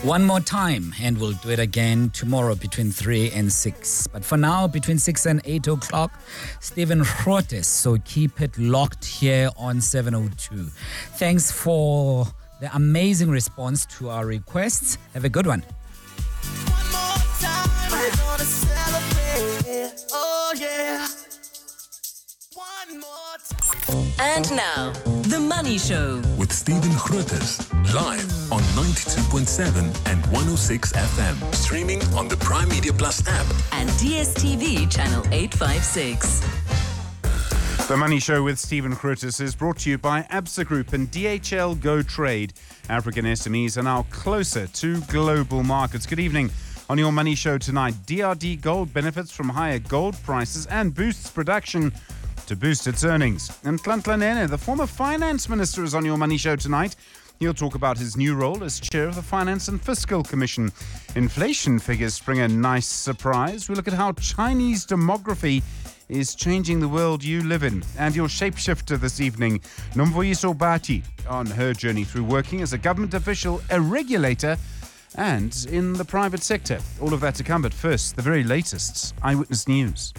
One more time, and we'll do it again tomorrow between 3 and 6. But for now, between 6 and 8 o'clock, Stephen Grootes. So keep it locked here on 702. Thanks for the amazing response to our requests. Have a good one. One more time, we're gonna celebrate. Oh yeah. One more time. And now, The Money Show with Stephen Grootes, live on 92.7 and 106 FM. Streaming on the Prime Media Plus app and DSTV channel 856. The Money Show with Stephen Grootes is brought to you by Absa Group and DHL Go Trade. African SMEs are now closer to global markets. Good evening. On your Money Show tonight, DRD Gold benefits from higher gold prices and boosts production to boost its earnings. And Nhlanhla Nene, the former finance minister, is on your Money Show tonight. He'll talk about his new role as chair of the Finance and Fiscal Commission. Inflation figures spring a nice surprise. We look at how Chinese demography is changing the world you live in. And your shapeshifter this evening, Nomvuyiso Bati, on her journey through working as a government official, a regulator, and in the private sector. All of that to come, but first, the very latest Eyewitness News.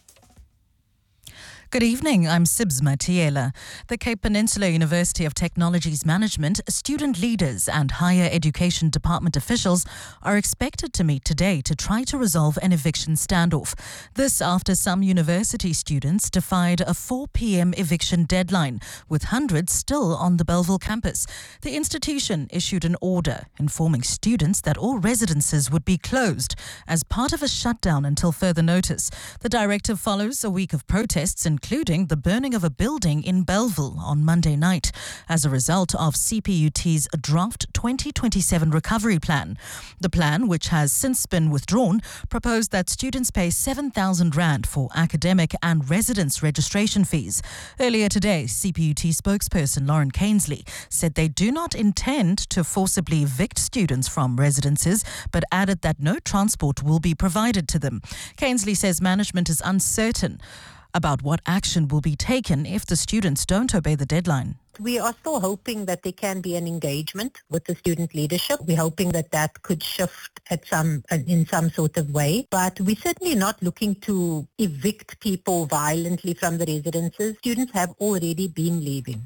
Good evening, I'm Sibs Matiela. The Cape Peninsula University of Technology's management, student leaders and higher education department officials are expected to meet today to try to resolve an eviction standoff. This after some university students defied a 4 p.m. eviction deadline, with hundreds still on the Bellville campus. The institution issued an order informing students that all residences would be closed as part of a shutdown until further notice. The directive follows a week of protests including the burning of a building in Bellville on Monday night as a result of CPUT's draft 2027 recovery plan. The plan, which has since been withdrawn, proposed that students pay 7,000 rand for academic and residence registration fees. Earlier today, CPUT spokesperson Lauren Cainsley said they do not intend to forcibly evict students from residences, but added that no transport will be provided to them. Cainsley says management is uncertain about what action will be taken if the students don't obey the deadline. We are still hoping that there can be an engagement with the student leadership. We're hoping that that could shift in some sort of way. But we're certainly not looking to evict people violently from the residences. Students have already been leaving.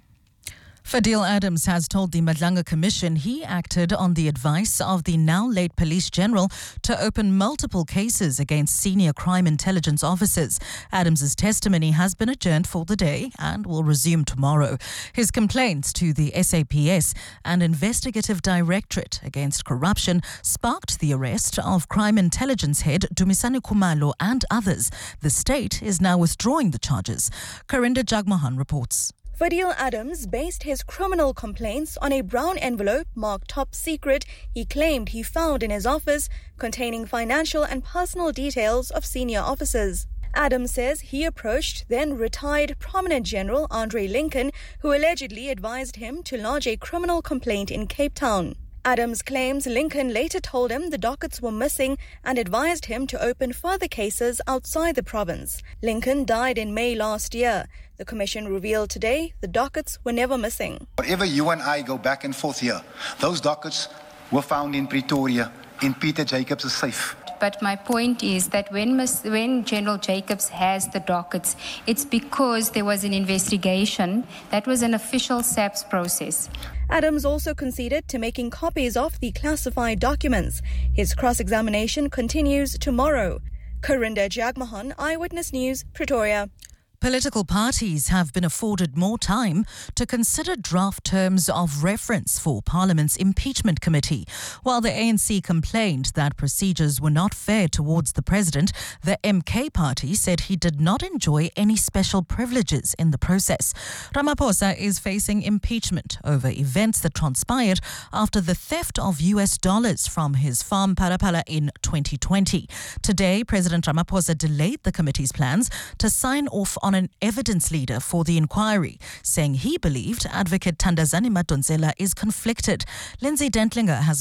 Fadil Adams has told the Madlanga Commission he acted on the advice of the now late Police General to open multiple cases against senior crime intelligence officers. Adams's testimony has been adjourned for the day and will resume tomorrow. His complaints to the SAPS and Investigative Directorate against Corruption sparked the arrest of crime intelligence head Dumisani Khumalo and others. The state is now withdrawing the charges. Karinda Jagmohan reports. Fadil Adams based his criminal complaints on a brown envelope marked top secret he claimed he found in his office containing financial and personal details of senior officers. Adams says he approached then retired prominent General Andre Lincoln, who allegedly advised him to lodge a criminal complaint in Cape Town. Adams claims Lincoln later told him the dockets were missing and advised him to open further cases outside the province. Lincoln died in May last year. The commission revealed today the dockets were never missing. Whatever you and I go back and forth here, those dockets were found in Pretoria, in Peter Jacobs' safe. But my point is that when General Jacobs has the dockets, it's because there was an investigation. That was an official SAPS process. Adams also conceded to making copies of the classified documents. His cross-examination continues tomorrow. Karinda Jagmohan, Eyewitness News, Pretoria. Political parties have been afforded more time to consider draft terms of reference for Parliament's impeachment committee. While the ANC complained that procedures were not fair towards the president, the MK party said he did not enjoy any special privileges in the process. Ramaphosa is facing impeachment over events that transpired after the theft of US dollars from his farm Phalaphala in 2020. Today, President Ramaphosa delayed the committee's plans to sign off on an evidence leader for the inquiry, saying he believed Advocate Thandazani Madonsela is conflicted. Lindsay Dentlinger has more.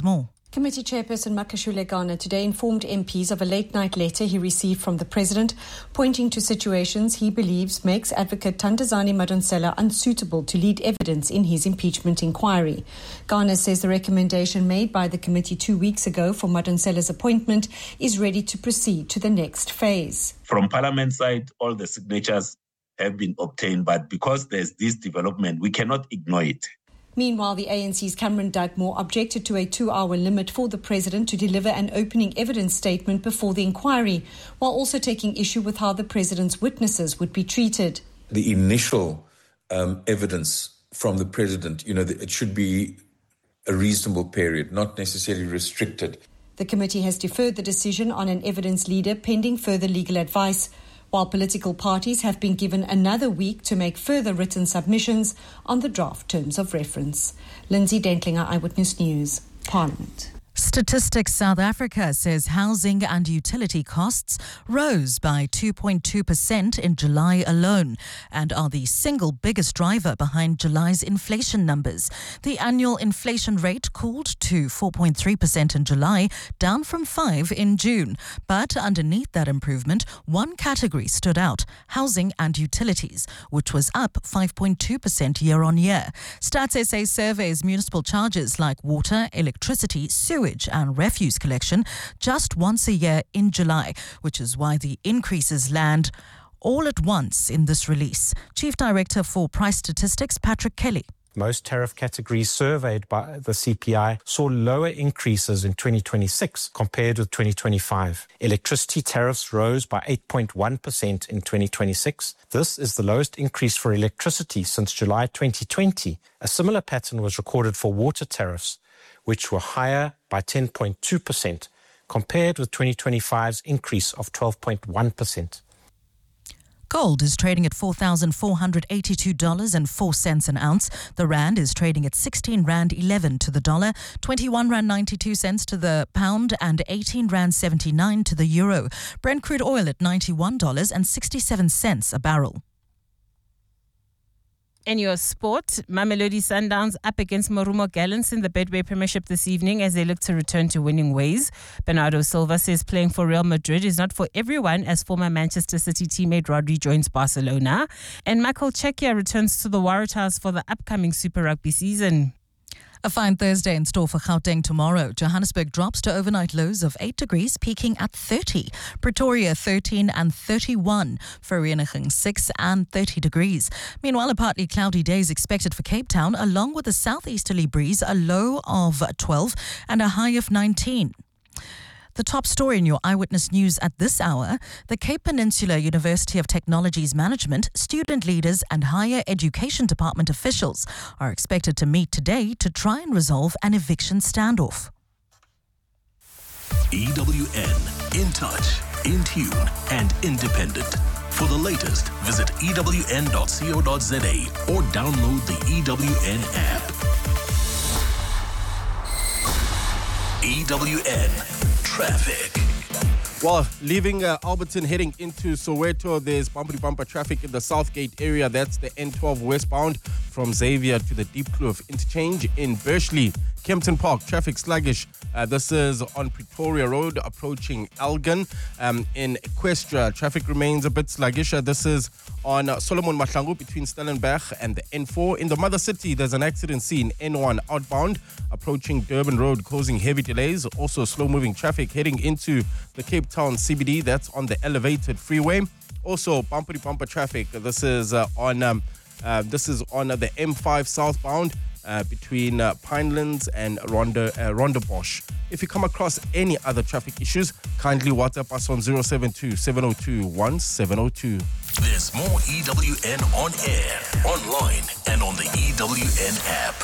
Committee Chairperson Makashule Ghana today informed MPs of a late-night letter he received from the President, pointing to situations he believes makes Advocate Thandazani Madonsela unsuitable to lead evidence in his impeachment inquiry. Ghana says the recommendation made by the committee 2 weeks ago for Madonsela's appointment is ready to proceed to the next phase. From Parliament side, all the signatures have been obtained, but because there's this development, we cannot ignore it. Meanwhile, the ANC's Cameron Dugmore objected to a 2-hour limit for the President to deliver an opening evidence statement before the inquiry, while also taking issue with how the President's witnesses would be treated. The initial evidence from the President, it should be a reasonable period, not necessarily restricted. The committee has deferred the decision on an evidence leader pending further legal advice, while political parties have been given another week to make further written submissions on the draft terms of reference. Lindsay Dentlinger, Eyewitness News, Parliament. Statistics South Africa says housing and utility costs rose by 2.2% in July alone and are the single biggest driver behind July's inflation numbers. The annual inflation rate cooled to 4.3% in July, down from 5% in June. But underneath that improvement, one category stood out, housing and utilities, which was up 5.2% year on year. Stats SA surveys municipal charges like water, electricity, sewage and refuse collection just once a year in July, which is why the increases land all at once in this release. Chief Director for Price Statistics, Patrick Kelly. Most tariff categories surveyed by the CPI saw lower increases in 2026 compared with 2025. Electricity tariffs rose by 8.1% in 2026. This is the lowest increase for electricity since July 2020. A similar pattern was recorded for water tariffs, which were higher by 10.2% compared with 2025's increase of 12.1%. Gold is trading at $4,482.04 an ounce. The rand is trading at 16 rand 11 to the dollar, 21 rand 92 cents to the pound and 18 rand 79 to the euro. Brent crude oil at $91.67 a barrel. In your sport, Mamelodi Sundowns up against Marumo Gallants in the Betway Premiership this evening as they look to return to winning ways. Bernardo Silva says playing for Real Madrid is not for everyone as former Manchester City teammate Rodri joins Barcelona. And Michael Chekia returns to the Waratahs for the upcoming Super Rugby season. A fine Thursday in store for Gauteng tomorrow. Johannesburg drops to overnight lows of 8 degrees, peaking at 30. Pretoria 13 and 31. Vereeniging 6 and 30 degrees. Meanwhile, a partly cloudy day is expected for Cape Town, along with a southeasterly breeze, a low of 12 and a high of 19. The top story in your Eyewitness News at this hour, the Cape Peninsula University of Technology's management, student leaders and higher education department officials are expected to meet today to try and resolve an eviction standoff. EWN, in touch, in tune and independent. For the latest, visit ewn.co.za or download the EWN app. EWN Traffic. Well, leaving Alberton heading into Soweto, there's bumper traffic in the Southgate area. That's the N12 westbound from Xavier to the Deep Kloof interchange in Bursley. Kempton Park, traffic sluggish. This is on Pretoria Road approaching Elgin. In Equestria, traffic remains a bit sluggish. This is on Solomon Mahlangu between Stellenberg and the N4. In the Mother City, there's an accident scene, N1 outbound approaching Durban Road, causing heavy delays. Also slow-moving traffic heading into the Cape Town CBD. That's on the elevated freeway. Also bumper traffic. This is on the M5 southbound. Between Pinelands and Rondebosch. If you come across any other traffic issues, kindly WhatsApp us on 072-702-1702. There's more EWN on air, online, and on the EWN app.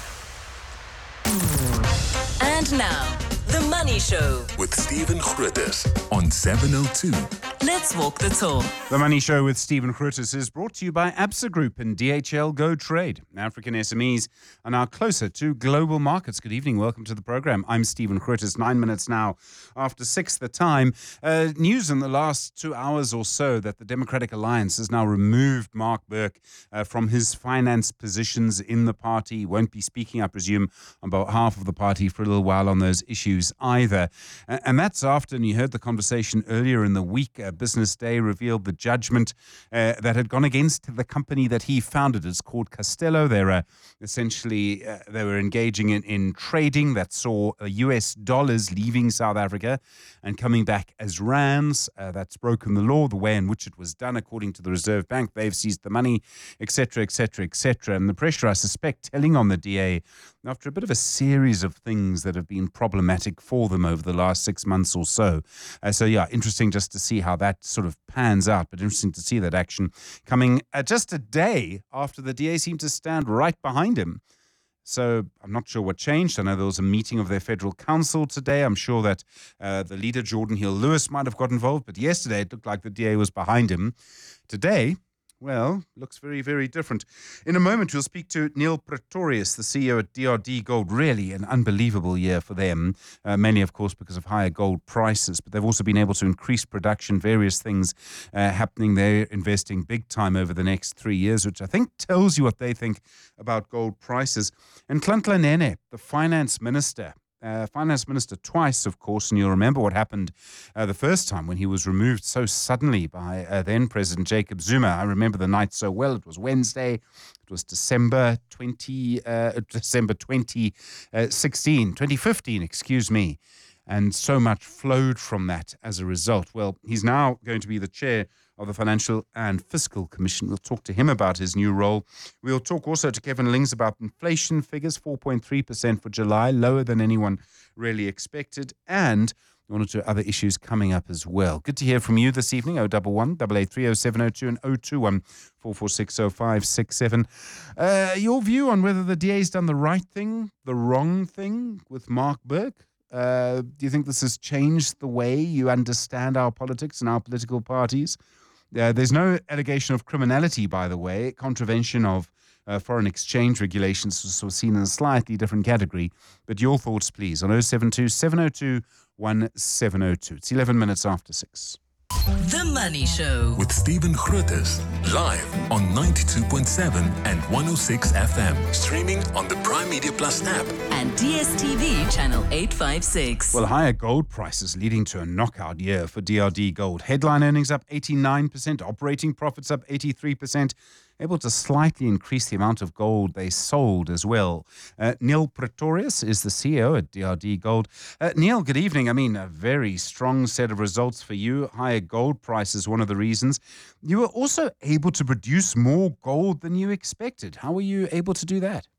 And now, The Money Show with Stephen Grootes on 702 Let's walk the talk. The Money Show with Stephen Grootes is brought to you by Absa Group and DHL Go Trade. African SMEs are now closer to global markets. Good evening. Welcome to the program. I'm Stephen Grootes. 9 minutes now after 6 the time. News in the last 2 hours or so that the Democratic Alliance has now removed Mark Burke from his finance positions in the party. He won't be speaking, I presume, on behalf of the party for a little while on those issues either. And that's after, and you heard the conversation earlier in the week, Business Day revealed the judgment that had gone against the company that he founded. It's called Castello. They're essentially, they were engaging in trading that saw US dollars leaving South Africa and coming back as rands. That's broken the law, the way in which it was done, according to the Reserve Bank. They've seized the money, etc., etc., etc. And the pressure, I suspect, telling on the DA after a bit of a series of things that have been problematic for them over the last 6 months or so. So, yeah, interesting just to see how that sort of pans out, but interesting to see that action coming just a day after the DA seemed to stand right behind him. So I'm not sure what changed. I know there was a meeting of their federal council today. I'm sure that the leader, Jordan Hill-Lewis, might have got involved, but yesterday it looked like the DA was behind him. Today, well, looks very, very different. In a moment, we'll speak to Neil Pretorius, the CEO at DRD Gold. Really an unbelievable year for them, mainly, of course, because of higher gold prices. But they've also been able to increase production, various things happening. They're investing big time over the next 3 years, which I think tells you what they think about gold prices. And Nhlanhla Nene, the finance minister twice, of course, and you'll remember what happened the first time when he was removed so suddenly by then President Jacob Zuma. I remember the night so well. It was Wednesday. It was December 2015, excuse me. And so much flowed from that as a result. Well, he's now going to be the chair of the Financial and Fiscal Commission. We'll talk to him about his new role. We'll talk also to Kevin Lings about inflation figures, 4.3% for July, lower than anyone really expected, and one or two other issues coming up as well. Good to hear from you this evening, 011 883 0702 and 021 446 0567. Your view on whether the DA's done the right thing, the wrong thing with Mark Burke? Do you think this has changed the way you understand our politics and our political parties? There's no allegation of criminality, by the way. Contravention of foreign exchange regulations was seen in a slightly different category. But your thoughts, please, on 072 702 1702. It's 11 minutes after 6. The Money Show with Stephen Grootes, live on 92.7 and 106 FM. Streaming on the Prime Media Plus app and DSTV channel 856. Well, higher gold prices leading to a knockout year for DRD Gold. Headline earnings up 89%, operating profits up 83%. Able to slightly increase the amount of gold they sold as well. Neil Pretorius is the CEO at DRD Gold. Neil, good evening. I mean, a very strong set of results for you. Higher gold prices, one of the reasons. You were also able to produce more gold than you expected. How were you able to do that?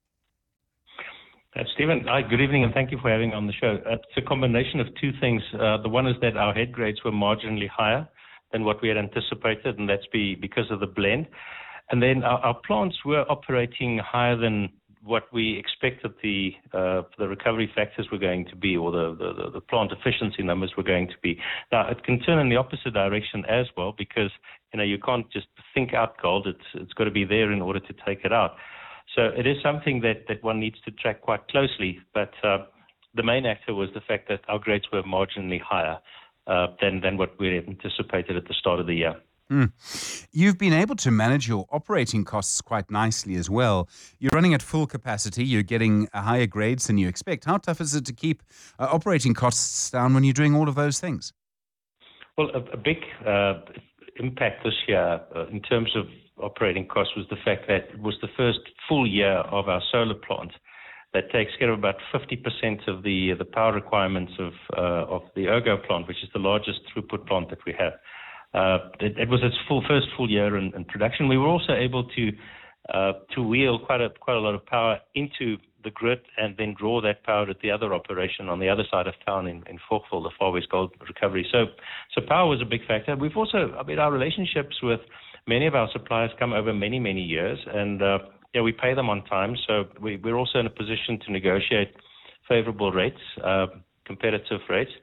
Stephen, hi, good evening, and thank you for having me on the show. It's a combination of two things. The one is that our head grades were marginally higher than what we had anticipated, and that's because of the blend. And then our plants were operating higher than what we expected the recovery factors were going to be, or the plant efficiency numbers were going to be. Now, it can turn in the opposite direction as well, because you can't just think out gold. It's got to be there in order to take it out. So it is something that one needs to track quite closely. But the main actor was the fact that our grades were marginally higher than what we had anticipated at the start of the year. You've been able to manage your operating costs quite nicely as well. You're running at full capacity. You're getting higher grades than you expect. How tough is it to keep operating costs down when you're doing all of those things? Well, a big impact this year in terms of operating costs was the fact that it was the first full year of our solar plant that takes care of about 50% of the power requirements of the Ergo plant, which is the largest throughput plant that we have. It was its first full year in production. We were also able to wheel quite a lot of power into the grid and then draw that power at the other operation on the other side of town in Falkville, the Far West Gold Recovery. So power was a big factor. We've also, our relationships with many of our suppliers come over many, many years, and we pay them on time. So we're also in a position to negotiate favorable rates, competitive rates.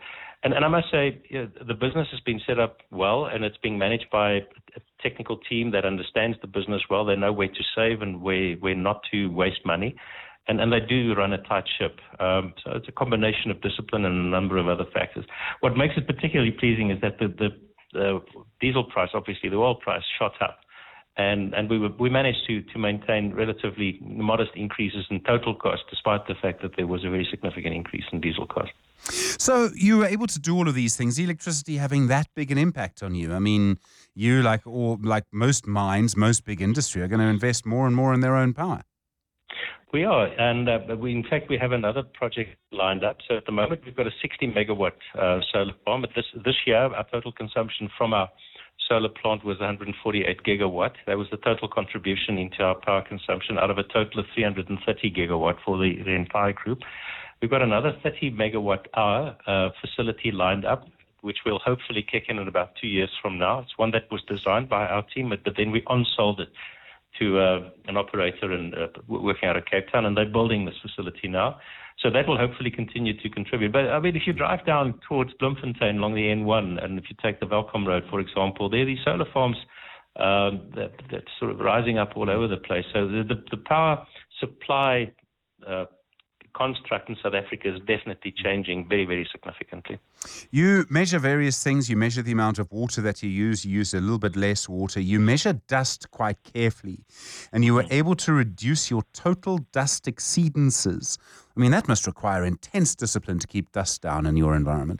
And I must say, the business has been set up well, and it's being managed by a technical team that understands the business well. They know where to save and where not to waste money. And they do run a tight ship. So it's a combination of discipline and a number of other factors. What makes it particularly pleasing is that the diesel price, obviously the oil price, shot up. And we managed to maintain relatively modest increases in total cost, despite the fact that there was a very significant increase in diesel cost. So you were able to do all of these things, electricity having that big an impact on you. I mean, you, like most mines, most big industry, are going to invest more and more in their own power. We are, and in fact, we have another project lined up. So at the moment, we've got a 60-megawatt solar farm. This year, our total consumption from our solar plant was 148 gigawatt. That was the total contribution into our power consumption out of a total of 330 gigawatt for the entire group. We've got another 30 megawatt hour facility lined up, which will hopefully kick in about 2 years from now. It's one that was designed by our team, but then we on-sold it to an operator working out of Cape Town, and they're building this facility now. So that will hopefully continue to contribute. But I mean, if you drive down towards Bloemfontein along the N1, and if you take the Welkom Road, for example, there are these solar farms that's sort of rising up all over the place. So the power supply construct in South Africa is definitely changing very, very significantly. You measure various things. You measure the amount of water that you use a little bit less water. You measure dust quite carefully, and you were able to reduce your total dust exceedances. I mean, that must require intense discipline to keep dust down in your environment.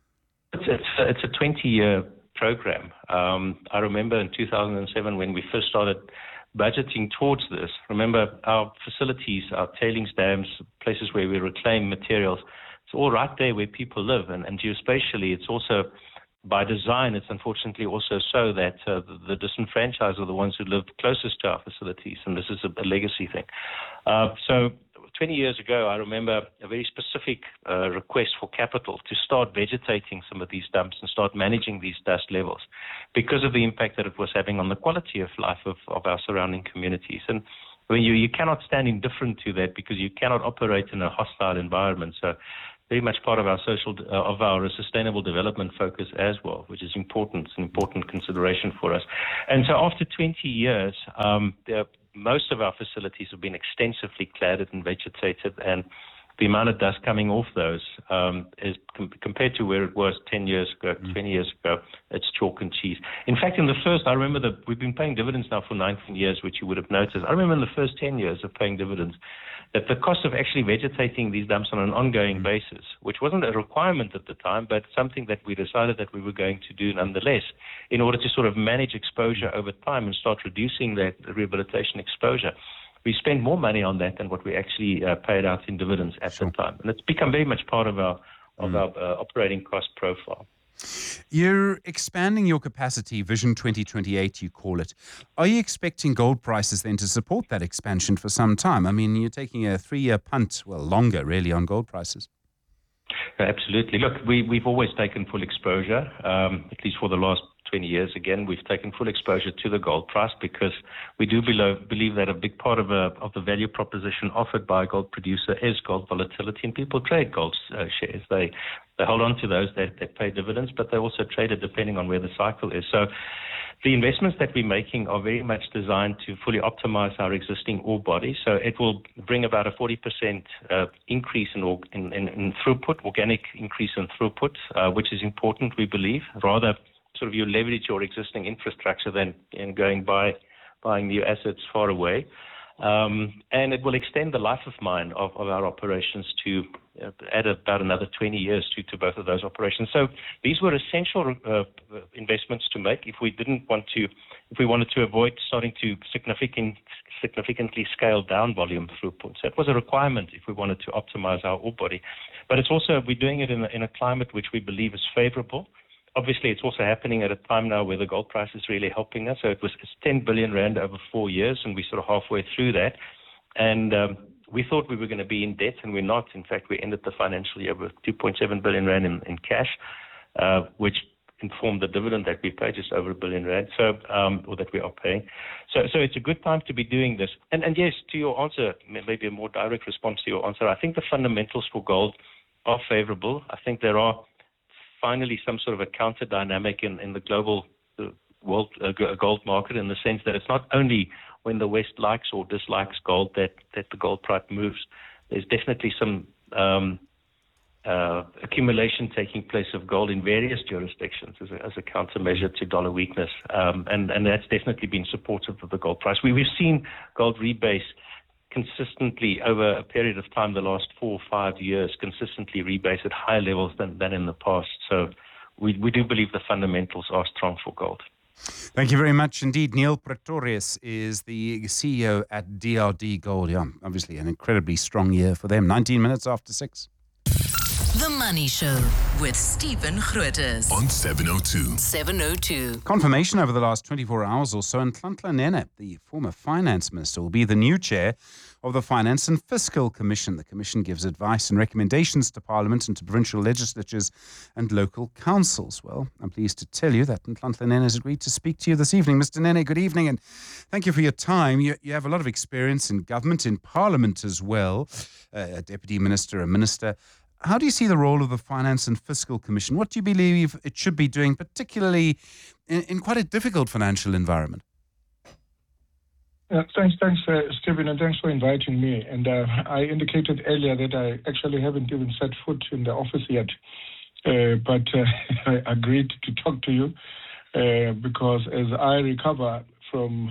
It's a 20-year program. I remember in 2007 when we first started budgeting towards this. Remember, our facilities, our tailings dams, places where we reclaim materials, it's all right there where people live. And geospatially, it's also, by design, it's unfortunately also so that the disenfranchised are the ones who live closest to our facilities, and this is a legacy thing. So 20 years ago, I remember a very specific request for capital to start vegetating some of these dumps and start managing these dust levels because of the impact that it was having on the quality of life of our surrounding communities. And I mean, you cannot stand indifferent to that because you cannot operate in a hostile environment. So very much part of our our sustainable development focus as well, which is important. It's an important consideration for us. And so after 20 years, most of our facilities have been extensively cladded and vegetated, and the amount of dust coming off those is compared to where it was 10 years ago, 20 years ago, it's chalk and cheese. In fact, in the first, I remember that we've been paying dividends now for 19 years, which you would have noticed. I remember in the first 10 years of paying dividends that the cost of actually vegetating these dumps on an ongoing basis, which wasn't a requirement at the time, but something that we decided that we were going to do nonetheless in order to sort of manage exposure over time and start reducing that rehabilitation exposure. We spend more money on that than what we actually paid out in dividends at the time. And it's become very much part of our operating cost profile. You're expanding your capacity, Vision 2028 you call it. Are you expecting gold prices then to support that expansion for some time? I mean, you're taking a 3-year punt, well, longer really, on gold prices. Absolutely. Look, we've always taken full exposure, at least for the last 20 years. Again, we've taken full exposure to the gold price because we do believe that a big part of the value proposition offered by a gold producer is gold volatility, and people trade gold shares. They hold on to those that pay dividends, but they also trade it depending on where the cycle is. So the investments that we're making are very much designed to fully optimize our existing ore body. So it will bring about a 40% increase in throughput, organic increase in throughput, which is important, we believe. Rather, sort of you leverage your existing infrastructure than buying new assets far away. And it will extend the life of mine of our operations to add about another 20 years to both of those operations. So these were essential investments to make if we wanted to avoid starting to significantly scale down volume throughput. So it was a requirement if we wanted to optimize our ore body. But it's also, we're doing it in a climate which we believe is favorable. Obviously, it's also happening at a time now where the gold price is really helping us. So it's 10 billion rand over 4 years, and we're sort of halfway through that. And we thought we were going to be in debt, and we're not. In fact, we ended the financial year with 2.7 billion rand in cash, which informed the dividend that we paid, just over 1 billion rand, or that we are paying. So it's a good time to be doing this. And yes, to your answer, maybe a more direct response to your answer, I think the fundamentals for gold are favorable. I think there are finally some sort of a counter dynamic in the global world gold market, in the sense that it's not only when the West likes or dislikes gold that the gold price moves. There's definitely some accumulation taking place of gold in various jurisdictions as a countermeasure to dollar weakness, and that's definitely been supportive of the gold price. We've seen gold rebase consistently over a period of time, the last 4 or 5 years, consistently rebase at higher levels than in the past. So we do believe the fundamentals are strong for gold. Thank you very much indeed. Neil Pretorius is the CEO at DRD Gold. Yeah, obviously an incredibly strong year for them. 19 minutes after 6. The Money Show with Stephen Grootes On 702. 702. Confirmation over the last 24 hours or so, and Nhlanhla Nene, the former finance minister, will be the new chair of the Finance and Fiscal Commission. The commission gives advice and recommendations to Parliament and to provincial legislatures and local councils. Well, I'm pleased to tell you that Nhlanhla Nene has agreed to speak to you this evening. Mr. Nene, good evening, and thank you for your time. You have a lot of experience in government, in Parliament as well, a deputy minister, a minister. How do you see the role of the Finance and Fiscal Commission? What do you believe it should be doing, particularly in quite a difficult financial environment? Thanks, Stephen, and thanks for inviting me. And I indicated earlier that I actually haven't even set foot in the office yet, but I agreed to talk to you because as I recover from,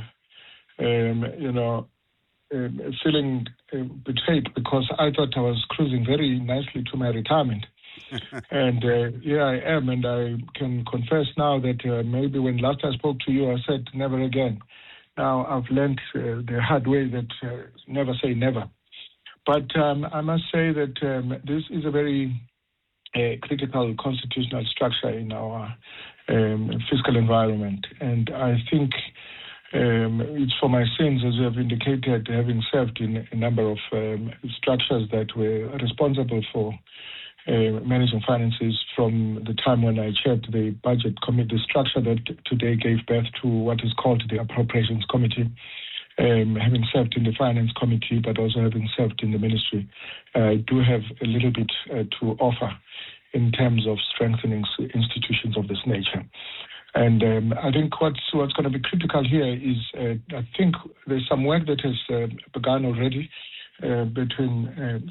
feeling betrayed, because I thought I was cruising very nicely to my retirement. And here I am, and I can confess now that maybe when last I spoke to you, I said never again. Now I've learned the hard way that never say never. But I must say that this is a very critical constitutional structure in our fiscal environment. And I think it's for my sins, as you have indicated, having served in a number of structures that were responsible for managing finances from the time when I chaired the budget committee, the structure that today gave birth to what is called the Appropriations Committee, having served in the Finance Committee, but also having served in the ministry. I do have a little bit to offer in terms of strengthening institutions of this nature. And I think what's going to be critical here is I think there's some work that has begun already between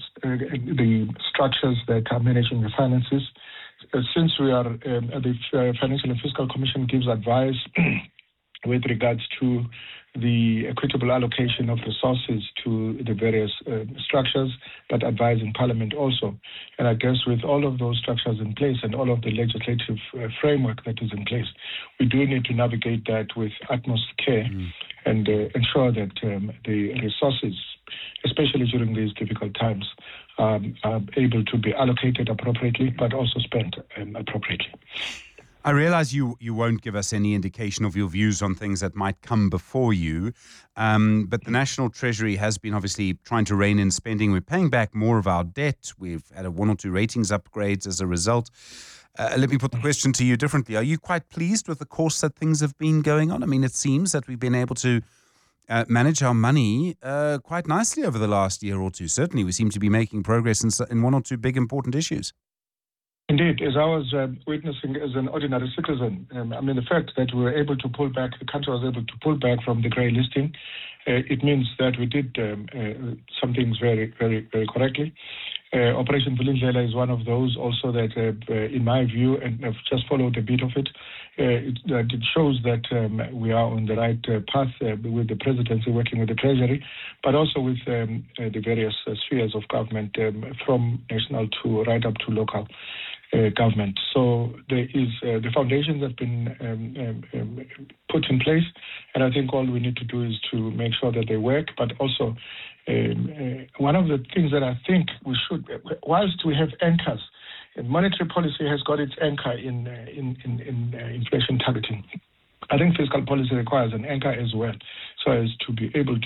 the structures that are managing the finances. Since we are the Financial and Fiscal Commission gives advice with regards to the equitable allocation of resources to the various structures, but advising Parliament also. And I guess with all of those structures in place and all of the legislative framework that is in place, we do need to navigate that with utmost care and ensure that the resources, especially during these difficult times, are able to be allocated appropriately, but also spent appropriately. I realize you won't give us any indication of your views on things that might come before you, but the National Treasury has been obviously trying to rein in spending. We're paying back more of our debt. We've had 1 or 2 ratings upgrades as a result. Let me put the question to you differently. Are you quite pleased with the course that things have been going on? I mean, it seems that we've been able to manage our money quite nicely over the last year or two. Certainly, we seem to be making progress in 1 or 2 big important issues. Indeed, as I was witnessing as an ordinary citizen, the fact that we were able to pull back, the country was able to pull back from the grey listing, it means that we did some things very, very, very correctly. Operation Vulindlela is one of those also that, in my view, and I've just followed a bit of it, it shows that we are on the right path with the presidency, working with the Treasury, but also with the various spheres of government, from national to right up to local government. So there is the foundations have been put in place, and I think all we need to do is to make sure that they work. But also, one of the things that I think we should, whilst we have anchors, monetary policy has got its anchor in inflation targeting. I think fiscal policy requires an anchor as well, so as to be able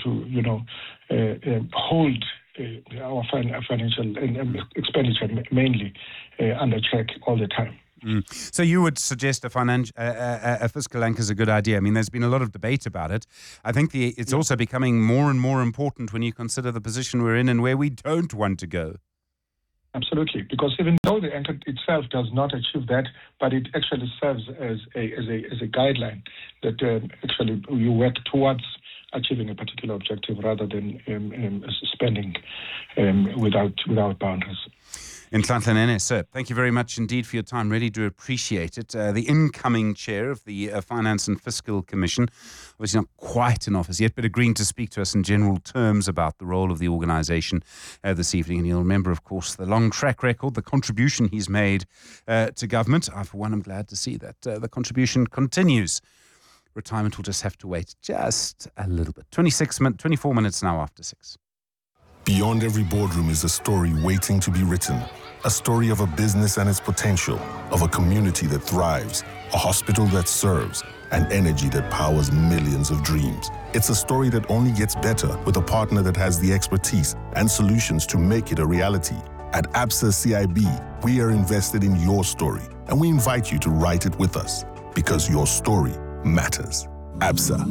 to, hold our financial expenditure mainly under check all the time. So you would suggest a fiscal anchor is a good idea. I mean, there's been a lot of debate about it. I think it's also becoming more and more important when you consider the position we're in and where we don't want to go. Absolutely, because even though the anchor itself does not achieve that, but it actually serves as a guideline that actually you work towards achieving a particular objective rather than spending without boundaries. Nhlanhla Nene, sir, thank you very much indeed for your time. Really do appreciate it. The incoming chair of the Finance and Fiscal Commission, obviously not quite in office yet, but agreeing to speak to us in general terms about the role of the organisation this evening. And you'll remember, of course, the long track record, the contribution he's made to government. For one, I'm glad to see that the contribution continues. Retirement will just have to wait just a little bit. 24 minutes now after 6. Beyond every boardroom is a story waiting to be written. A story of a business and its potential, of a community that thrives, a hospital that serves, and energy that powers millions of dreams. It's a story that only gets better with a partner that has the expertise and solutions to make it a reality. At Absa CIB, we are invested in your story, and we invite you to write it with us, because your story matters. Absa,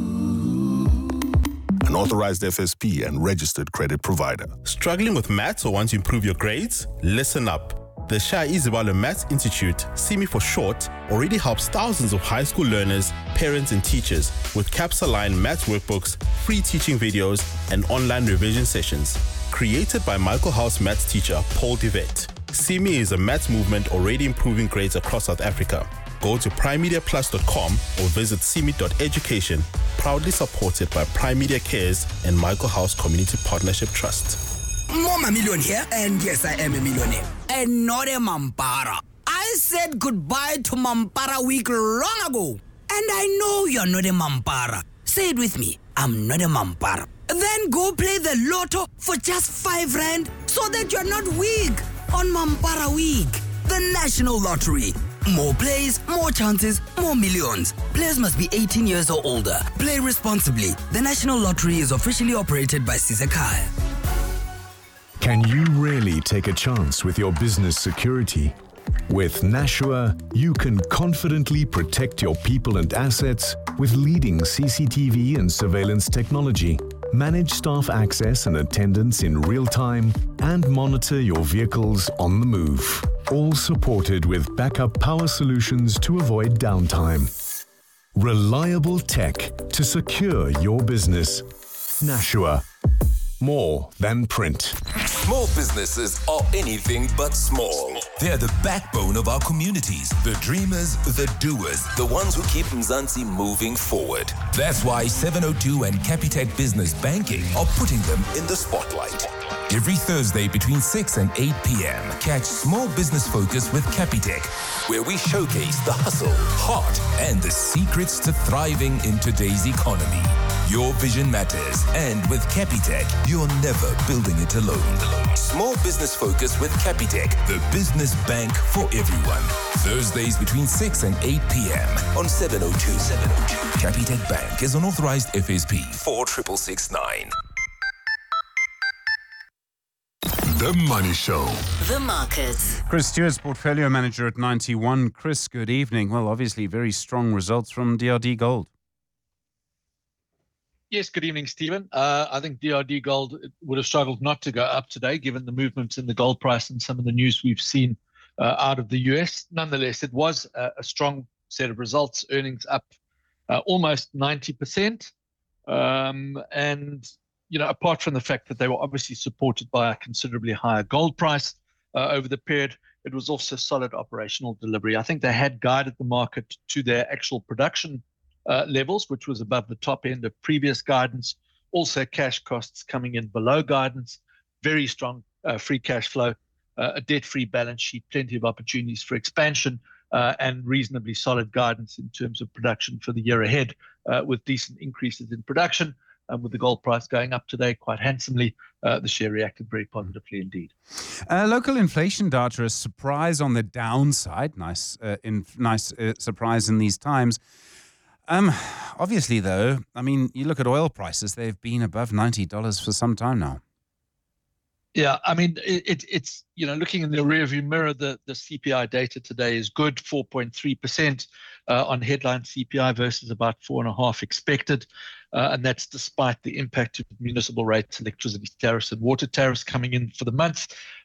an authorized FSP and registered credit provider. Struggling with maths or want to improve your grades? Listen up. The Shah Izibalo Maths Institute, SIMI for short, already helps thousands of high school learners, parents and teachers with CAPS-aligned maths workbooks, free teaching videos, and online revision sessions. Created by Michael House maths teacher Paul Devet, SIMI is a maths movement already improving grades across South Africa. Go to primemediaplus.com or visit simi.education, proudly supported by Prime Media Cares and Michael House Community Partnership Trust. I'm a millionaire, and yes, I am a millionaire. And not a Mampara. I said goodbye to Mampara week long ago. And I know you're not a Mampara. Say it with me. I'm not a Mampara. Then go play the lotto for just 5 rand so that you're not weak on Mampara week. The National Lottery. More plays, more chances, more millions. Players must be 18 years or older. Play responsibly. The National Lottery is officially operated by Sizakai. Can you really take a chance with your business security? With Nashua, you can confidently protect your people and assets with leading CCTV and surveillance technology. Manage staff access and attendance in real time and monitor your vehicles on the move. All supported with backup power solutions to avoid downtime. Reliable tech to secure your business. Nashua. More than print. Small businesses are anything but small. They're the backbone of our communities, the dreamers, the doers, the ones who keep Mzansi moving forward. That's why 702 and Capitec Business Banking are putting them in the spotlight. Every Thursday between 6 and 8 p.m., catch Small Business Focus with Capitec, where we showcase the hustle, heart, and the secrets to thriving in today's economy. Your vision matters, and with Capitec, you're never building it alone. Small Business Focus with Capitec, the business bank for everyone. Thursdays between 6 and 8 p.m. on 702. Capitec Bank is an authorized FSP 46669. The Money Show. The markets. Chris Stewart's portfolio manager at 91. Chris, good evening. Well, obviously very strong results from DRD Gold. Yes, good evening, Stephen. I think DRD Gold would have struggled not to go up today, given the movements in the gold price and some of the news we've seen out of the US. Nonetheless, it was a strong set of results, earnings up almost 90%. And, you know, apart from the fact that they were obviously supported by a considerably higher gold price over the period, it was also solid operational delivery. I think they had guided the market to their actual production levels, which was above the top end of previous guidance. Also, cash costs coming in below guidance. Very strong free cash flow, a debt-free balance sheet, plenty of opportunities for expansion, and reasonably solid guidance in terms of production for the year ahead, with decent increases in production. With the gold price going up today quite handsomely, the share reacted very positively indeed. Local inflation data, a surprise on the downside. Nice surprise in these times. Obviously, though, I mean, you look at oil prices, they've been above $90 for some time now. Yeah, I mean, it's, you know, looking in the rearview mirror, the CPI data today is good, 4.3% on headline CPI versus about 4.5% expected. And that's despite the impact of municipal rates, electricity tariffs and water tariffs coming in for the month.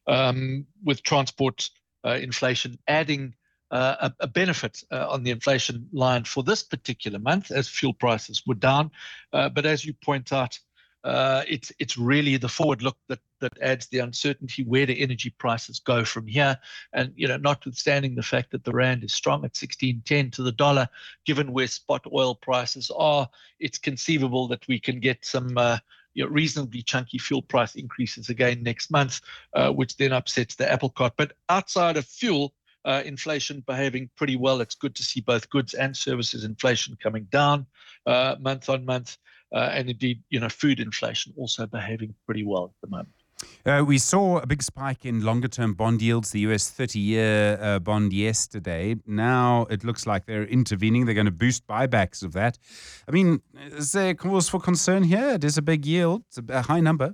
with transport inflation adding a benefit on the inflation line for this particular month as fuel prices were down. But as you point out, it's really the forward look that adds the uncertainty. Where do energy prices go from here? And, notwithstanding the fact that the rand is strong at 16.10 to the dollar, given where spot oil prices are, it's conceivable that we can get some reasonably chunky fuel price increases again next month, which then upsets the apple cart. But outside of fuel, inflation behaving pretty well. It's good to see both goods and services inflation coming down month on month. And indeed, food inflation also behaving pretty well at the moment. We saw a big spike in longer-term bond yields, the US 30-year bond yesterday. Now it looks like they're intervening. They're going to boost buybacks of that. I mean, is there cause for concern here? It is a big yield. It's a high number.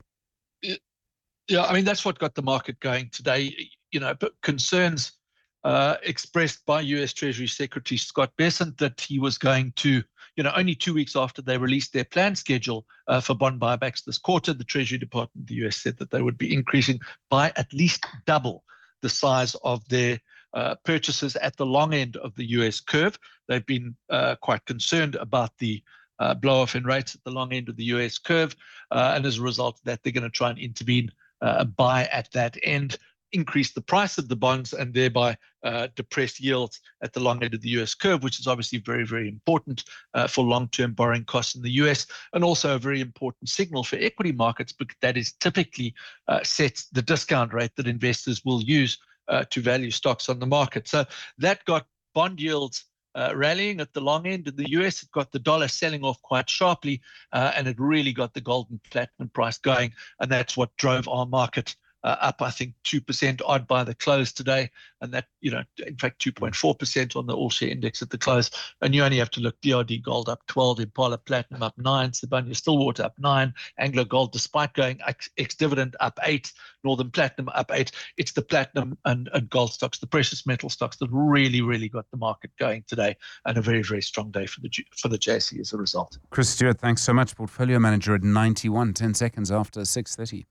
Yeah, I mean, that's what got the market going today. But concerns expressed by US Treasury Secretary Scott Bessent that he was going to, only 2 weeks after they released their planned schedule for bond buybacks this quarter, the Treasury Department of the US said that they would be increasing by at least double the size of their purchases at the long end of the US curve. They've been quite concerned about the blow-off in rates at the long end of the US curve. And as a result of that, they're going to try and intervene, buy at that end, increase the price of the bonds, and thereby depress yields at the long end of the US curve, which is obviously very, very important for long-term borrowing costs in the US, and also a very important signal for equity markets, because that is typically sets the discount rate that investors will use to value stocks on the market. So that got bond yields rallying at the long end of the US. It got the dollar selling off quite sharply, and it really got the gold and platinum price going, and that's what drove our market up, I think, 2% odd by the close today, and that, in fact, 2.4% on the all-share index at the close. And you only have to look: DRD Gold up 12, Impala Platinum up 9, Sibanye-Stillwater up 9, Anglo Gold, despite going ex-dividend, up 8, Northern Platinum up 8. It's the platinum and gold stocks, the precious metal stocks, that really, really got the market going today, and a very, very strong day for the JSE as a result. Chris Stewart, thanks so much. Portfolio manager at 91, 10 seconds after 6:30.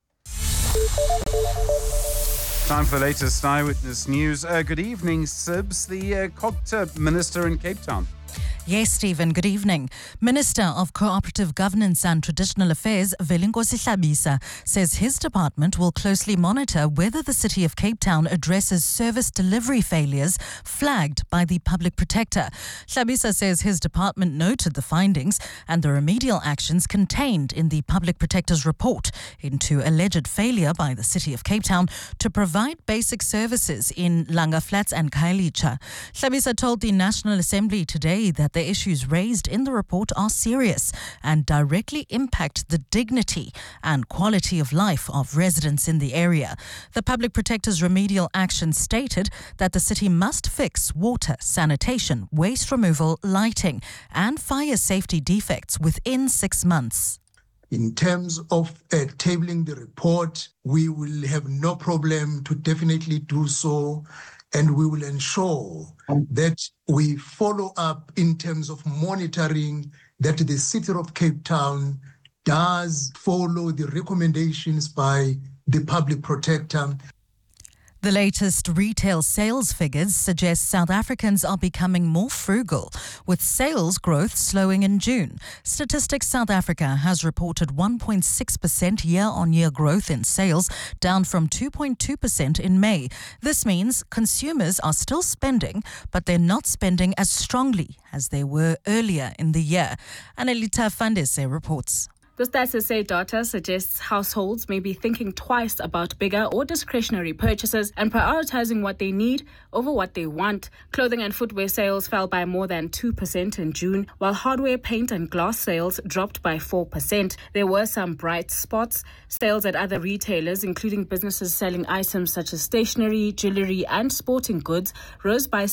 Time for the latest Eyewitness News. Good evening, Sibs, the COGTA Minister in Cape Town. Yes, Stephen, good evening. Minister of Cooperative Governance and Traditional Affairs, Velinkosi Hlabisa, says his department will closely monitor whether the City of Cape Town addresses service delivery failures flagged by the Public Protector. Hlabisa says his department noted the findings and the remedial actions contained in the Public Protector's report into alleged failure by the City of Cape Town to provide basic services in Langa Flats and Khayelitsha. Hlabisa told the National Assembly today that the issues raised in the report are serious and directly impact the dignity and quality of life of residents in the area. The Public Protector's remedial action stated that the city must fix water, sanitation, waste removal, lighting and fire safety defects within 6 months. In terms of tabling the report, we will have no problem to definitely do so. And we will ensure that we follow up in terms of monitoring that the City of Cape Town does follow the recommendations by the Public Protector. The latest retail sales figures suggest South Africans are becoming more frugal, with sales growth slowing in June. Statistics South Africa has reported 1.6% year-on-year growth in sales, down from 2.2% in May. This means consumers are still spending, but they're not spending as strongly as they were earlier in the year. Anelita Fandese reports. The Stats SA data suggests households may be thinking twice about bigger or discretionary purchases and prioritizing what they need over what they want. Clothing and footwear sales fell by more than 2% in June, while hardware, paint and glass sales dropped by 4%. There were some bright spots. Sales at other retailers, including businesses selling items such as stationery, jewellery and sporting goods, rose by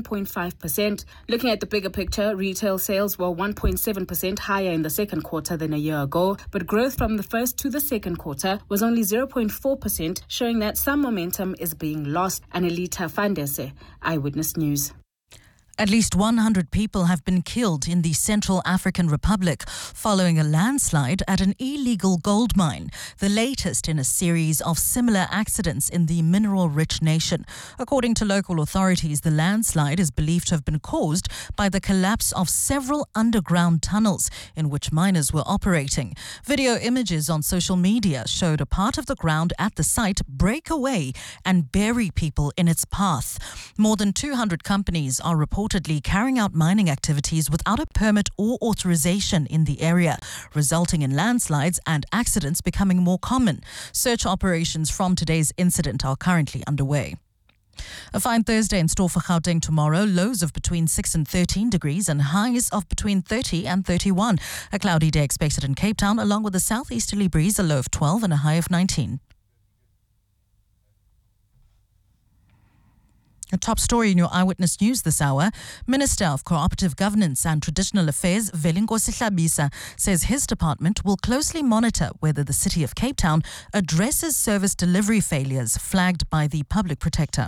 7.5%. Looking at the bigger picture, retail sales were 1.7% higher in the second quarter than a year ago, but growth from the first to the second quarter was only 0.4%, showing that some momentum is being lost. Anelita Fandese, Eyewitness News. At least 100 people have been killed in the Central African Republic following a landslide at an illegal gold mine, the latest in a series of similar accidents in the mineral-rich nation. According to local authorities, the landslide is believed to have been caused by the collapse of several underground tunnels in which miners were operating. Video images on social media showed a part of the ground at the site break away and bury people in its path. More than 200 companies are reportedly carrying out mining activities without a permit or authorization in the area, resulting in landslides and accidents becoming more common. Search operations from today's incident are currently underway. A fine Thursday in store for Gauteng tomorrow. Lows of between 6 and 13 degrees and highs of between 30 and 31. A cloudy day expected in Cape Town, along with a southeasterly breeze, a low of 12 and a high of 19. A top story in your Eyewitness News this hour. Minister of Cooperative Governance and Traditional Affairs, Velinkosi Hlabisa, says his department will closely monitor whether the city of Cape Town addresses service delivery failures flagged by the Public Protector.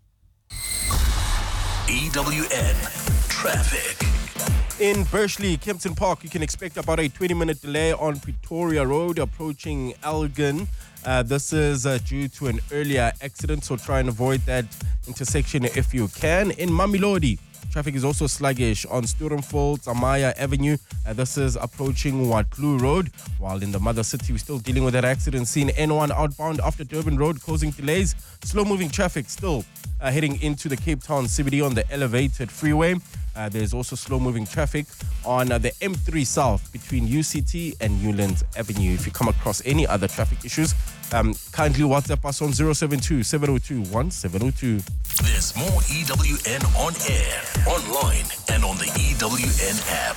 EWN Traffic. In Bursley, Kempton Park, you can expect about a 20-minute delay on Pretoria Road approaching Elgin. This is due to an earlier accident, so try and avoid that intersection if you can. In Mamelodi, traffic is also sluggish on Sturmfeld, Amaya Avenue. This is approaching Watloo Road. While in the mother city, we're still dealing with that accident scene. N1 outbound after Durban Road causing delays. Slow-moving traffic still heading into the Cape Town CBD on the elevated freeway. There's also slow-moving traffic on the M3 South between UCT and Newlands Avenue. If you come across any other traffic issues, kindly WhatsApp us on 072-702-1702. There's more EWN on air, online, and on the EWN app.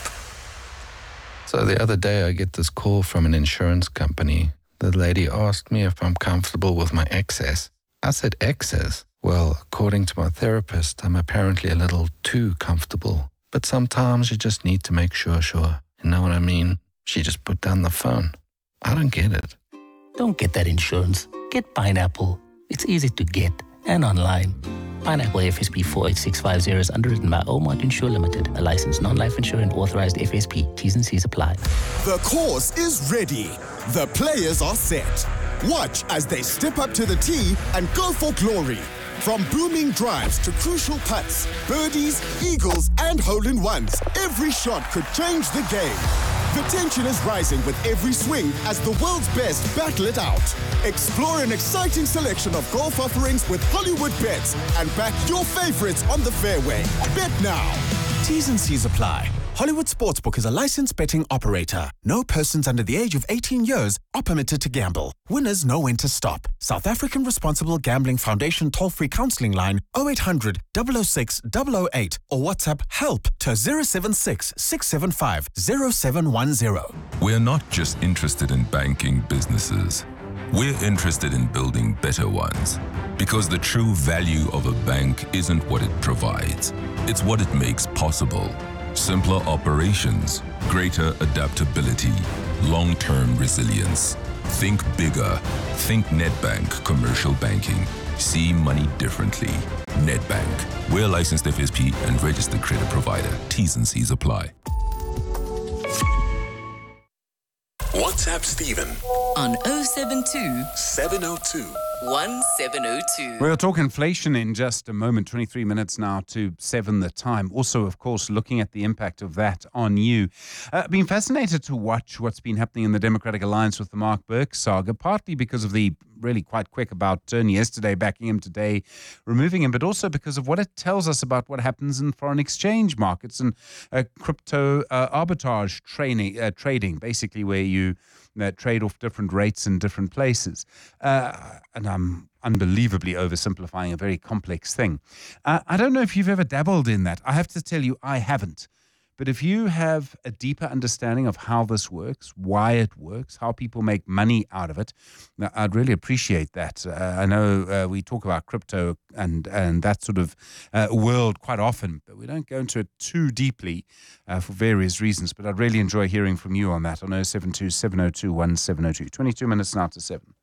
So the other day I get this call from an insurance company. The lady asked me if I'm comfortable with my excess. I said, excess? Well, according to my therapist, I'm apparently a little too comfortable. But sometimes you just need to make sure. You know what I mean? She just put down the phone. I don't get it. Don't get that insurance. Get Pineapple. It's easy to get and online. Pineapple FSP 48650 is underwritten by Omart Insure Limited, a licensed non-life insurer and authorized FSP. T's and C's apply. The course is ready. The players are set. Watch as they step up to the tee and go for glory. From booming drives to crucial putts, birdies, eagles, and hole-in-ones, every shot could change the game. The tension is rising with every swing as the world's best battle it out. Explore an exciting selection of golf offerings with Hollywood Bets and back your favorites on the fairway. Bet now. T's and C's apply. Hollywood Sportsbook is a licensed betting operator. No persons under the age of 18 years are permitted to gamble. Winners know when to stop. South African Responsible Gambling Foundation toll-free counseling line 0800 006 008 or WhatsApp HELP to 076 675 0710. We're not just interested in banking businesses. We're interested in building better ones. Because the true value of a bank isn't what it provides. It's what it makes possible. Simpler operations, greater adaptability, long-term resilience. Think bigger. Think Nedbank Commercial Banking. See money differently. Nedbank. We're a licensed FSP and registered credit provider. T's and C's apply. WhatsApp Stephen on 072 702 1702. We'll talk inflation in just a moment. 23 minutes now to 7 the time. Also, of course, looking at the impact of that on you. Been fascinated to watch what's been happening in the Democratic Alliance with the Mark Burke saga, partly because of the really quite quick about turn yesterday, backing him today, removing him, but also because of what it tells us about what happens in foreign exchange markets and crypto arbitrage trading, basically where you trade off different rates in different places. And I'm unbelievably oversimplifying a very complex thing. I don't know if you've ever dabbled in that. I have to tell you, I haven't. But if you have a deeper understanding of how this works, why it works, how people make money out of it, I'd really appreciate that. I know we talk about crypto and that sort of world quite often, but we don't go into it too deeply for various reasons. But I'd really enjoy hearing from you on that on 072 702 1702. 22 minutes now to 7.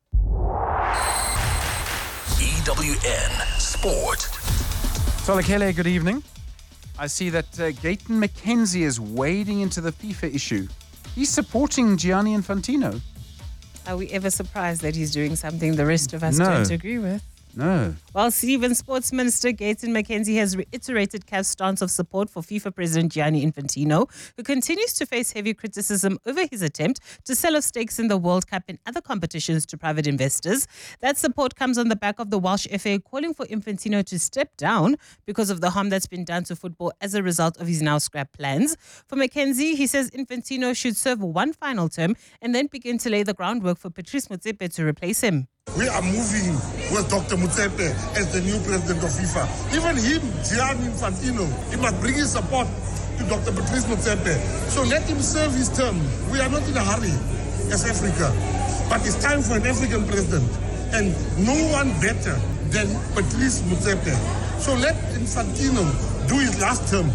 EWN Sport. Solakele, good evening. I see that Gayton McKenzie is wading into the FIFA issue. He's supporting Gianni Infantino. Are we ever surprised that he's doing something the rest of us No. don't agree with? No. While Stephen Sports Minister Gayton McKenzie has reiterated CAF's stance of support for FIFA President Gianni Infantino, who continues to face heavy criticism over his attempt to sell off stakes in the World Cup and other competitions to private investors. That support comes on the back of the Welsh FA calling for Infantino to step down because of the harm that's been done to football as a result of his now scrapped plans. For McKenzie, he says Infantino should serve one final term and then begin to lay the groundwork for Patrice Motsepe to replace him. We are moving with Dr. Motsepe as the new president of FIFA. Even him, Gianni Infantino, he must bring his support to Dr. Patrice Motsepe. So let him serve his term. We are not in a hurry as Africa. But it's time for an African president. And no one better than Patrice Motsepe. So let Infantino do his last term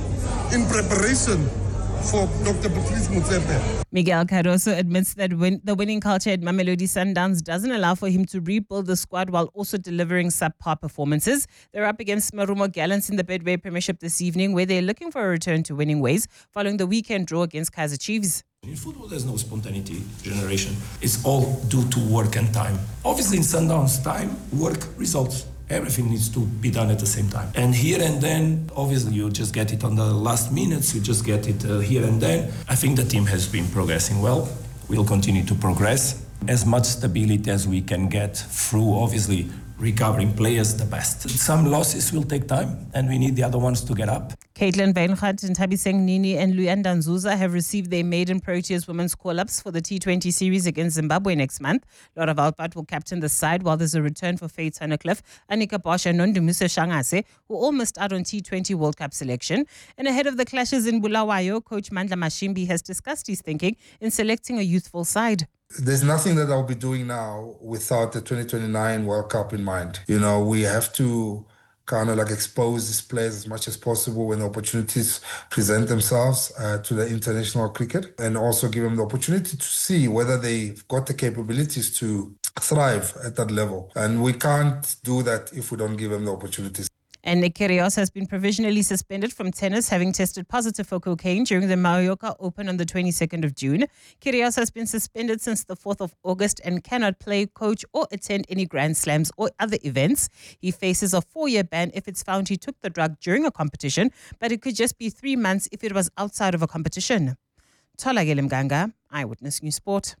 in preparation for Dr. Patrice Motsepe. Miguel Cardoso admits that the winning culture at Mamelodi Sundowns doesn't allow for him to rebuild the squad while also delivering subpar performances. They're up against Marumo Gallants in the Betway Premiership this evening, where they're looking for a return to winning ways following the weekend draw against Kaizer Chiefs. In football, there's no spontaneity generation. It's all due to work and time. Obviously, in Sundowns, time, work, results. Everything needs to be done at the same time. And here and then, obviously, you just get it on the last minutes. You just get it here and then. I think the team has been progressing well. We'll continue to progress. As much stability as we can get through, obviously, recovering players the best. Some losses will take time, and we need the other ones to get up. Caitlin Weinhardt and Tabiseng Nini and Luyanda Nzuza have received their maiden Proteas women's call-ups for the T20 series against Zimbabwe next month. Laura Valpart will captain the side while there's a return for Faye Tunnicliffe, Annika Bosch and Nondumise Shangase, who all missed out on T20 World Cup selection. And ahead of the clashes in Bulawayo, coach Mandla Mashimbi has discussed his thinking in selecting a youthful side. There's nothing that I'll be doing now without the 2029 World Cup in mind. You know, we have to kind of like expose these players as much as possible when opportunities present themselves to the international cricket, and also give them the opportunity to see whether they've got the capabilities to thrive at that level. And we can't do that if we don't give them the opportunities. And Nick Kyrgios has been provisionally suspended from tennis, having tested positive for cocaine during the Mallorca Open on the 22nd of June. Kyrgios has been suspended since the 4th of August and cannot play, coach, or attend any Grand Slams or other events. He faces a 4-year ban if it's found he took the drug during a competition, but it could just be 3 months if it was outside of a competition. Tholakele Mganga, Eyewitness News Sport.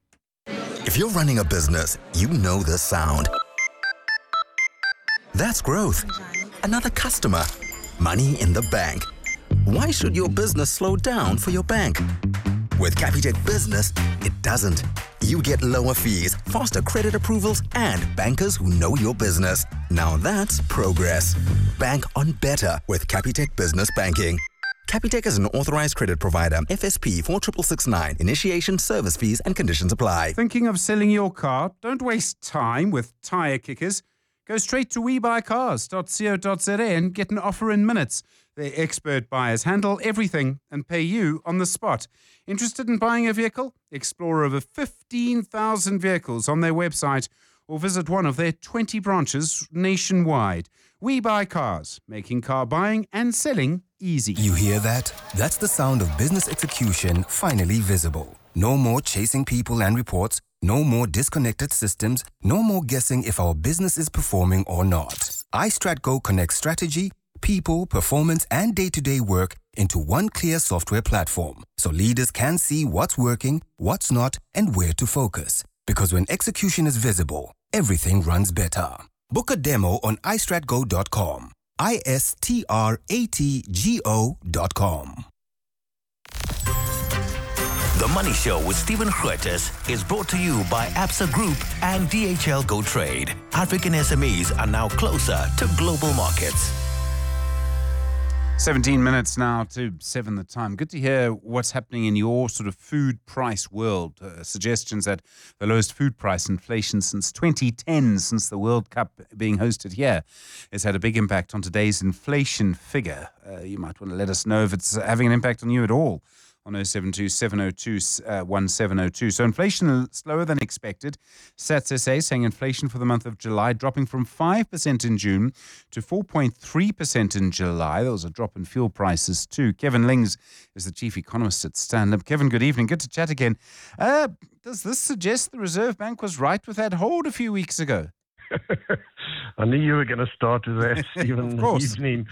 If you're running a business, you know the sound. That's growth. Another customer. Money in the bank. Why should your business slow down for your bank? With Capitec Business, it doesn't. You get lower fees, faster credit approvals, and bankers who know your business. Now that's progress. Bank on better with Capitec Business Banking. Capitec is an authorized credit provider. FSP 46669. Initiation, service fees, and conditions apply. Thinking of selling your car? Don't waste time with tire kickers. Go straight to webuycars.co.za and get an offer in minutes. Their expert buyers handle everything and pay you on the spot. Interested in buying a vehicle? Explore over 15,000 vehicles on their website or visit one of their 20 branches nationwide. We Buy Cars, making car buying and selling easy. You hear that? That's the sound of business execution finally visible. No more chasing people and reports. No more disconnected systems. No more guessing if our business is performing or not. iStratGo connects strategy, people, performance, and day-to-day work into one clear software platform, so leaders can see what's working, what's not, and where to focus. Because when execution is visible, everything runs better. Book a demo on iStratGo.com. iStratgo.com. The Money Show with Stephen Grootes is brought to you by Absa Group and DHL Go Trade. African SMEs are now closer to global markets. 17 minutes now to 7 the time. Good to hear what's happening in your sort of food price world. Suggestions that the lowest food price inflation since 2010, since the World Cup being hosted here, has had a big impact on today's inflation figure. You might want to let us know if it's having an impact on you at all on 072-702-1702. So inflation slower than expected. Stats SA saying inflation for the month of July dropping from 5% in June to 4.3% in July. There was a drop in fuel prices too. Kevin Lings is the chief economist at Stanlib. Kevin, good evening. Good to chat again. Does this suggest the Reserve Bank was right with that hold a few weeks ago? I knew you were going to start with that, Stephen. Of course. Evening.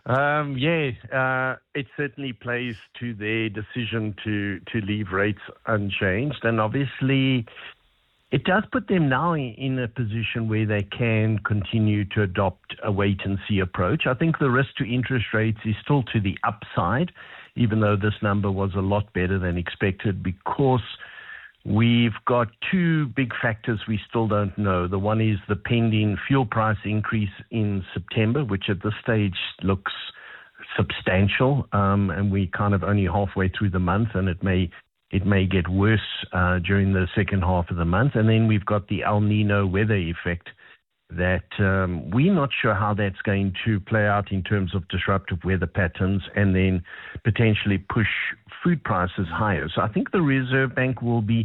It certainly plays to their decision to leave rates unchanged. And obviously, it does put them now in a position where they can continue to adopt a wait-and-see approach. I think the risk to interest rates is still to the upside, even though this number was a lot better than expected, because we've got two big factors we still don't know. The one is the pending fuel price increase in September, which at this stage looks substantial, and we kind of only halfway through the month, and it may get worse during the second half of the month. And then we've got the El Nino weather effect that we're not sure how that's going to play out in terms of disruptive weather patterns and then potentially push food prices higher. So I think the Reserve Bank will be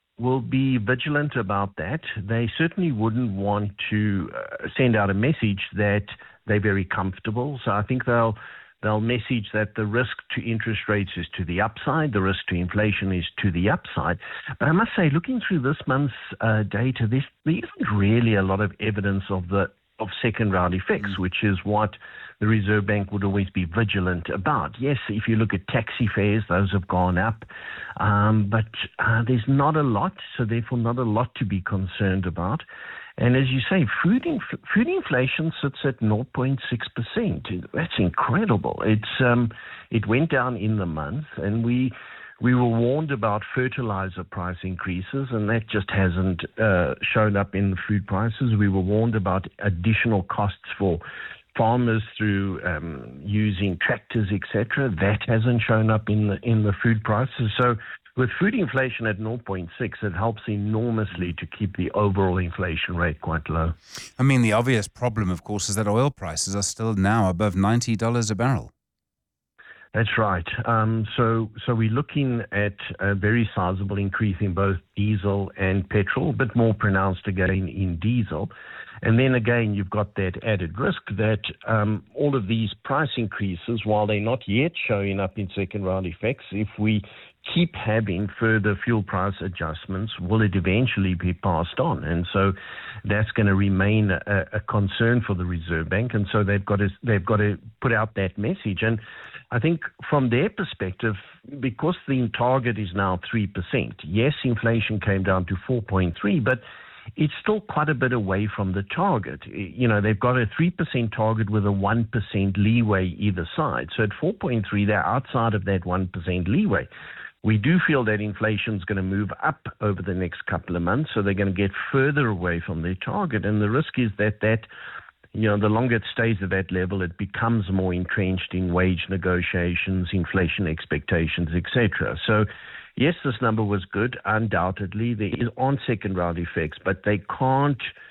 vigilant about that. They certainly wouldn't want to send out a message that they're very comfortable. So I think they'll message that the risk to interest rates is to the upside, the risk to inflation is to the upside. But I must say, looking through this month's data, there isn't really a lot of evidence of second round effects, which is what the Reserve Bank would always be vigilant about. Yes, if you look at taxi fares, those have gone up, but there's not a lot, so therefore not a lot to be concerned about. And as you say, food inflation sits at 0.6%. That's incredible. It went down in the month, and we were warned about fertilizer price increases, and that just hasn't shown up in the food prices. We were warned about additional costs for farmers through using tractors, etc. That hasn't shown up in the food prices. So with food inflation at 0.6, it helps enormously to keep the overall inflation rate quite low. I mean, the obvious problem, of course, is that oil prices are still now above $90 a barrel. That's right. So we're looking at a very sizable increase in both diesel and petrol, a bit more pronounced again in diesel. And then again, you've got that added risk that all of these price increases, while they're not yet showing up in second round effects, if we keep having further fuel price adjustments, will it eventually be passed on? And so that's going to remain a concern for the Reserve Bank. And so they've got to put out that message. And I think from their perspective, because the target is now 3%, yes, inflation came down to 4.3%, but it's still quite a bit away from the target. You know, they've got a 3% target with a 1% leeway either side. So at 4.3%, they're outside of that 1% leeway. We do feel that inflation is going to move up over the next couple of months, so they're going to get further away from their target. And the risk is that the longer it stays at that level, it becomes more entrenched in wage negotiations, inflation expectations, etc. So yes, this number was good, undoubtedly. There aren't second round effects, but they can't